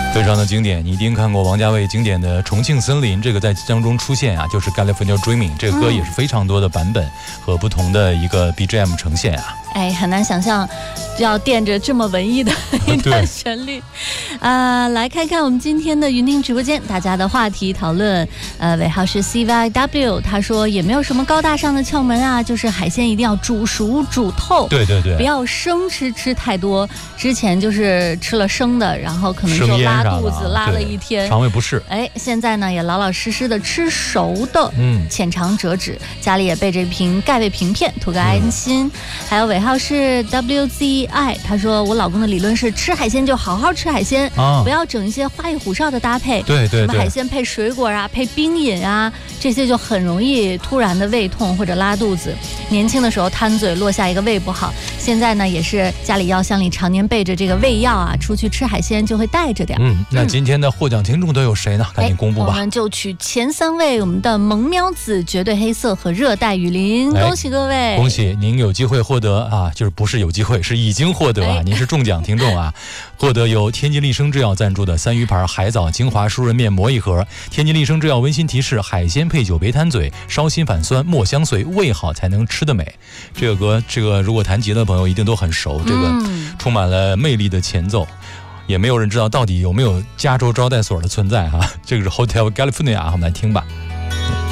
非常的经典，你一定看过王家卫经典的《重庆森林》，这个在当中出现啊，就是《California Dreaming》这个歌也是非常多的版本和不同的一个 BGM 呈现啊。 很难想象要垫着这么文艺的一段旋律来看看我们今天的云听直播间大家的话题讨论。尾号是 CYW， 他说也没有什么高大上的窍门啊，就是海鲜一定要煮熟煮透， 对， 不要生吃太多。之前就是吃了生的，然后可能就拉肚子拉了一天， 肠胃不适。 现在呢也老老实实的吃熟的，浅尝辄止，家里也备着一瓶钙胃平片，图个安心。还有尾号是 WZI， 他说我老公的理论是吃海鲜就好好吃海鲜，不要整一些花里胡哨的搭配，什么海鲜配水果啊，配冰饮啊，这些就很容易突然的胃痛或者拉肚子。年轻的时候贪嘴落下一个胃不好，现在呢也是家里药箱里常年备着这个胃药啊，出去吃海鲜就会带着点。 那今天的获奖听众都有谁呢？赶紧公布吧。 我们就取前3位，我们的萌喵子、绝对黑色和热带雨林，恭喜各位！ 恭喜您有机会获得啊，就是不是有机会，是已经获得啊，您是中奖听众啊，获得由天津丽生制药赞助的3鱼牌海藻精华舒润面膜1盒。天津丽生制药温馨提示：海鲜配酒别贪嘴，烧心反酸莫相随，胃好才能吃得美。这个歌，如果弹吉的朋友一定都很熟，这个充满了魅力的前奏。也没有人知道到底有没有加州招待所的存在哈，这个是 Hotel California， 我们来听吧。